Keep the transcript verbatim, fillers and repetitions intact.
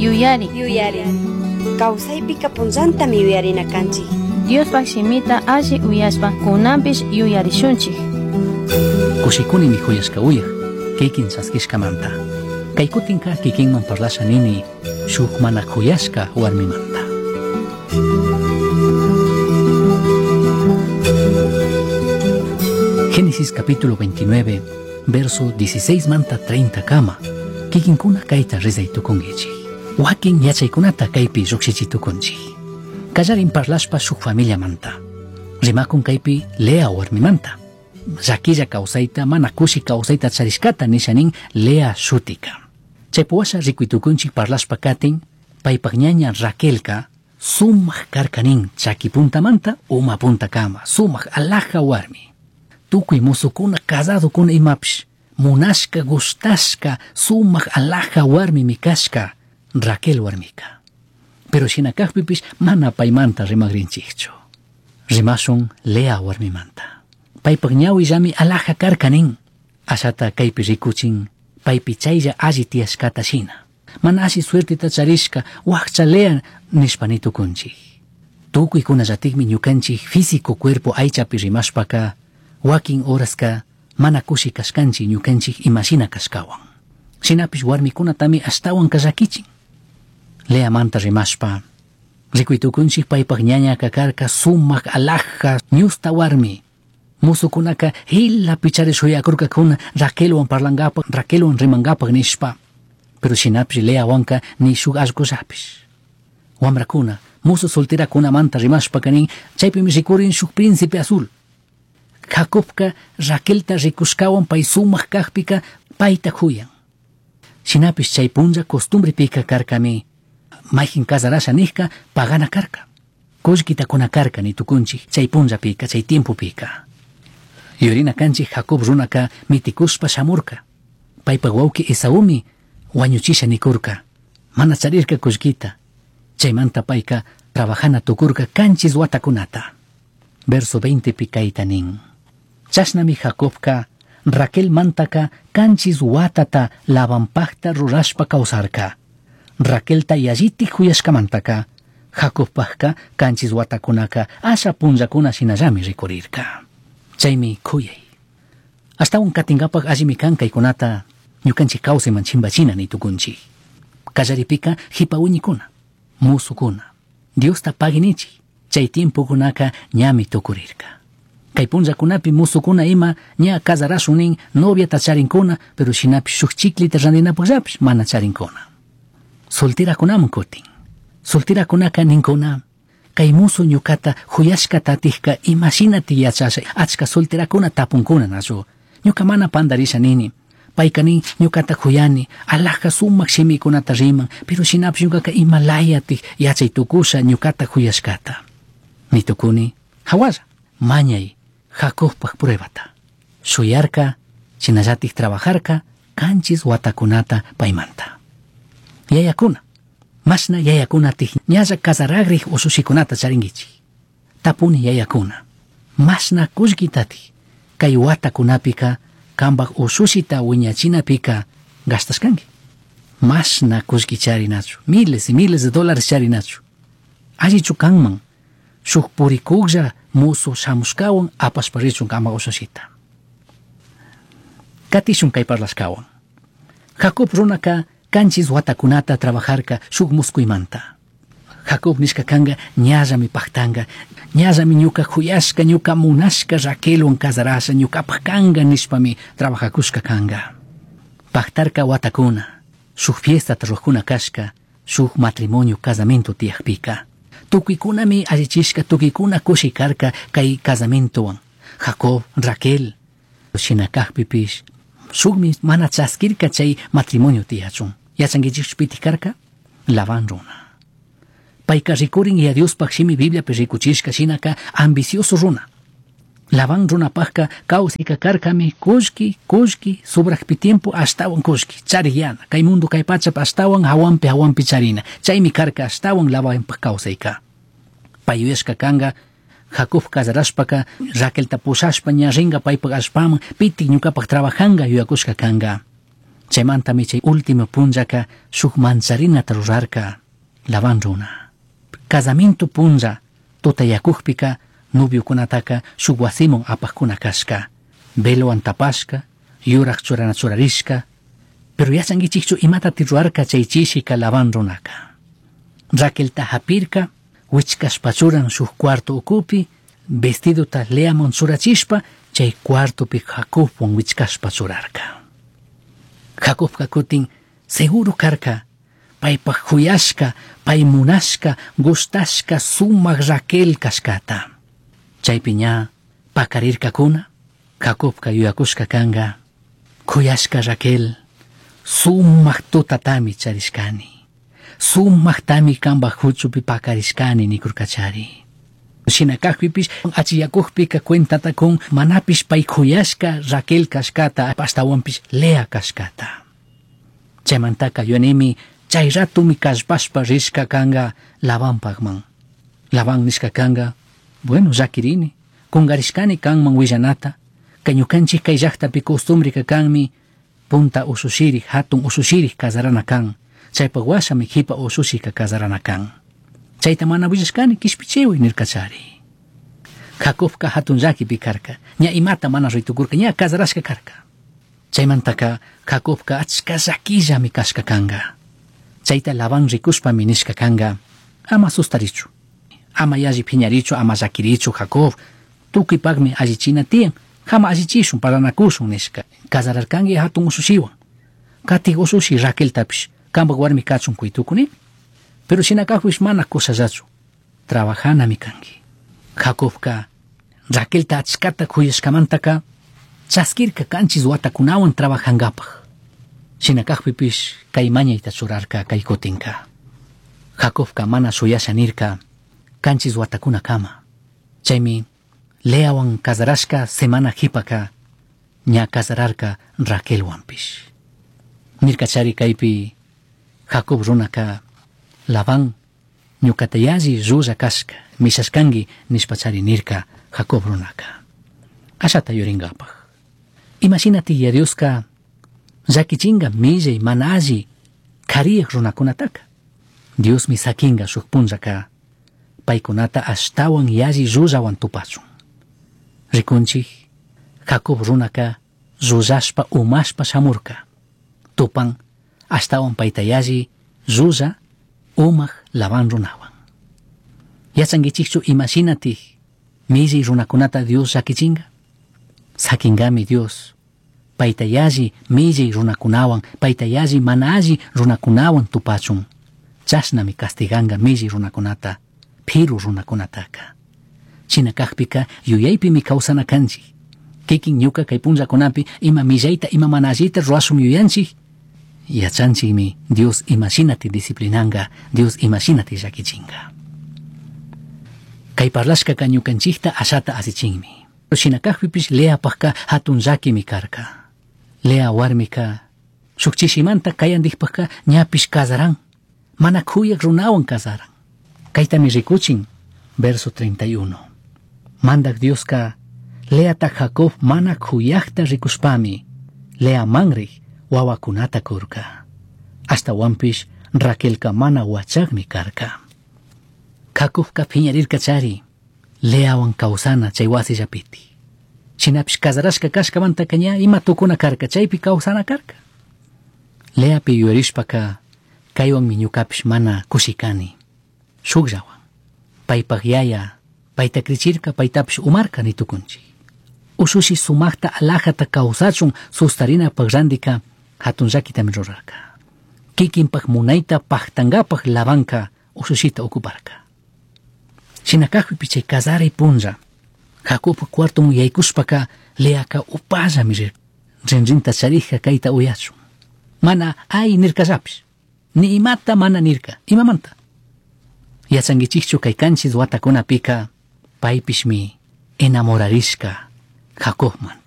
Yuyari. Yuyari. Kawsaypika punllantami yuyarinakanchik. Diospak shimita alli uyashpa kunanpish yuyarishunchik. Kushikuni mi huyashka uyaq, kikin saskishkamanta. Kay kutinka kikinman parlasha nini shuk mana huyashka warmimanta. Génesis capítulo veintinueve, verso dieciséis manta treinta kama. Kikinkuna kayta rizaytukungichik. Wakin yachaykunata kaypi llukshichitukunchik. Kallarin parlashpa shuk familia manta. Rimakun kaypi Lea warmimanta. Rakilla kawsayta mana kushi kawsayta charishkata nishanin Lea shutika. Chaypuwasha rikuytukunchik parlashpa katin paypak ñaña Raquelka sumaq karkanin chaki puntamanta uma punta kama sumaq alaja warmi. Tukuy musukuna casadokuna imapish munashka gustashka sumaq alaja warmi mikashka Raquel warmika. Pero shinakajpipish mana paymanta rimagrinchikchu. Rimashun Lea warmimanta. Paypak ñawi llami alaja karkanin. Ashata kaypi rikuchin paypi chaylla alli tiyashkata shina. Mana ashi suertita charishka wakcha Lea nishpanitukunchik. Tukuykuna llatikmi ñukanchik físico cuerpo aychapi rimashpaka wakin horaska mana kushi kashkanchik ñukanchik imashina kashkawan. Shinapish warmikunatami ashtawan kallakichin. Lea manta rimashpa rikuytukunchik paypak ñaña kakarka sumaq alaja ñusta warmi. Musukunaka hila picharish huyakurka kuna Raquelwan parlangapak Raquelwan rimangapak nishpa. Pero shinapish Lea wanka ni shuk allqullapish. Wamrakuna musu solterakuna manta rimashpa kanin chaypimi rikurin shuk príncipe azul. Jacobka Raquelta rikushkawan pay sumaq kajpika payta huyan. Shinapish chay punlla costumbre pika karkami mayjin casarasha nijka pagana karka. Kullkita kuna karka ni tukunchik chay punlla pika chay tiempo pika. Yurina kanchik Jacob runaka mitikushpa shamurka. Paypak wawki Esaumi wañuchisha nikurka. Mana charirka kullkita. Chaymanta payka trabajana tukurka kanchis watakunata. Verso veinte pikaita nin. Chashnami Jacobka Raquel mantaka kanchis watata lavanpakta rurashpa kawsarka. Raquelta yalliti huyashkamantaka Jacobpakka kanchis watakunaka asha punllakuna shinallami rikurirka. Chaymi kuyay. Astawan katingapak allimi kan kaykunata ñukanchik kawsayman chimbachina nitukunchik. Kallaripika hipawiñikuna, musukuna, Diosta paginichik. Chay tiempokunaka ñami tukurirka. Kay punllakunapi musukuna ima ña casarashunin noviata charinkuna, pero shinapi shuk chiklita randinapukllapish mana charinkuna. Solterakunaman kutin. Solterakunaka ninkuna kay musu ñukata huyashkata tijka imashinati yachasha achka solterakuna tapunkuna nasu. Ñuka mana pandarisha nini. Paykani ñukata huyani alaja sumak shimikunata riman, pero shinapi ñukaka imalayati yachay tukusha ñukata huyashkata. Nitukuni hawalla mañay Jacobpak pruebata. Shuyarka chinallatik trabajarka kanchis watakunata paymanta. Yayakuna masna yayakunatij ñalla casaragrij usushikunata charingichik. Tapuni yayakuna masna kullkitati kay watakunapika kambak usushita wiñachinapika gastaskanki. Masna kullki charinachu miles y miles de dólares charinachu. Allichu kanman shuk purikuklla musu shamushkawan apashparichun kambak usushita. Katishun kay parlashkawan. Jacob runaka kanchis watakunata trabajarka shuk muskuymanta. Jacob nishka kanga ñallami paktanga, ñallami ñuka huyashka ñuka munashka Raquelwan casarasha ñukapak kanga nishpami trabajakushka kanga. Paktarka watakuna, shuk fiesta tarujkuna kashka, shuk matrimonio casamento tiyakpika. Tukikunami allichishka tukikuna kushikarka kay casamentowan. Jacob, Raquel, shinakajpipish shukmi mana chaskirka chay matrimonio tiyachun. Yachangichik pitikarka Laban runa. Payka rikurin y a Dios pakshimi Biblia pe rikuchishka shinaka ambicioso runa. Laban runa pajka kausika karkami kushki kushki subrakpi tiempo ashtawan kushki chariyana. Kay mundo kay pachap ashtawan hawampi hawampi charina. Chaymi karka ashtawan Laban pak kausayka. Payuyashka kanga Jacob casarashpaka Raquel tapushashpa ña ringa paypak ashpaman pitik ñukapak trabajanga yuyakushka kanga. Chaymantami chay último punllaka shuk mancharinata rurarka Laban runa. Casamiento punlla tutayakukpika noviokunataka shuk wasimun apajkuna kashka. Velowan tapashka, yurak churana churarishka. Pero yachankichikchu imatati ruarka chay chishika Laban runaka. Raquelta hapirka, wichkashpachuran shuk cuarto ukupi, vestidota Leamon churachishpa, chay cuartopi Jacobwan wichkashpa churarka. Jacobka kutin seguro karka, paypak huyashka, pay munashka, gustashka sumak Raquel kashkata. Chaypi ña pakarirka kuna, Jacobka yuyakushka kanga, kuyashka Raquel, sumak tutatami charishkani. Sumaktami kambak huchupi pakarishkani nikurkachari. Shinakakpipish achiyakukpika cuentata con manapish pay kuyashka Raquel kashkata pastawanpish Lea kashkata. Chaymantaka yunimi chay ratumi kashpashpa rishka kanga Laban pagman. Laban nishka kanga, bueno, llakirini, kungarishkani kanman willanata, kañukanchik kay llaqtapi costumbre kanmi punta usushiri, hatun usushiri kasarana kan. Chaypa washami hipa usushika kasarana kan. Chayta mana willashkani kishpichewi nirkachari. Jacobka hatun llakipi karka, ña imata mana ritukurka, ña kasarashka karka. Chaymantaka Jacobka achka llakillami kashka kanga. Chayta Laban rikushpami nishka kanga, ama sustarichu, ama yalli phiñarichu, ama llakirichu Jacob, tukipagmi allichina tiyan, jama allichishun paranakushun nishka. Kasararkangi hatun usushiwan. Katik usushi Raquel tapish, kambak warmi kachun kuytukuni. Pero shinakakwish mana kusallachu, trabajanami kangi. Jacobka Raquelta achkata kuyashkamantaka chaskirka kanchis watakunawan trabajangapaj. Shinakakpipish kay mañayta churarka kay kutinka. Jacobka mana suyashanirka kanchis watakuna kama. Chaymi Leawan kasarashka semana hipaka ña kasararka Raquelwanpish. Nirkachari kaypi Jacob runaka Laban ñukata yalli rulla kashka mishashkangi nishpachari nirka Jacob runaka. Ashata yuringapaj. Imaginati ya Dioska llakichinga millay mana alli kariyak runakunataka. Dios mi sakinga shuk punllaka paykunata ashtawan yalli rullawan tupachun. Rikunchik Jacob runaka rullashpa umashpa shamurka. Tupan ashtawan payta yalli rulla umaq Laban runawan. Yachankichikchu imaginati millay runakunata Dios llakichinga. Sakingami Dios payta yalli millay runakunawan, payta yalli mana alli runakunawan tupachun. Chashnami castiganga millay runakunata, phiru runakunataka. Shinakakpika yuyaypimi kawsana kanchik. Kikin ñuka kay punllakunapi ima millayta ima mana allita ruashun yuyanchik. Yachanchikmi Dios imaginati disciplinanga, Dios imaginati llakichinga. Kay parlashkaka ñukanchikta ashata asichinmi. Shinakakpipish Leapajka hatun llakimi karka. Lea warmika shukchishimanta kayandikpajka ñapish kasaran. Mana kuyak runawan kasaran. Kaytami rikuchin, verso treinta y uno. Mandak Dioska Leata Jacob mana kuyakta rikushpami Lea manri wawakunata kurka. Hasta wampish Raquelka mana wachagmi karka. Jacobka phiñarirka chari Leawan kawsana chay wasillapiti. Shinapish kasarashka kashkamanta kaña ima tukuna karka chaypi kawsana karka. Leapi yuyarishpaka kaywanmi ñukapish mana kushikani. Shukllawan. Paypaq yaya payta krichirka paytapish umarka nitukunchi. Usushi sumakta alajata kawsachun sustarina pagrandika hatun llakitami rurarka. Kikinpaq munayta paqtangapaq Labanka usushita okuparka. Shinakakpipi chay kasaray punlla Jacob cuartomun yaykushpaka Leaka upallami rinrinta charija kayta uyachun. Mana ay nirkallapish, ni imata mana nirka, imamanta. Yachankichikchu kay kanchis watakunapika paypishmi enamorarishka Jacobman.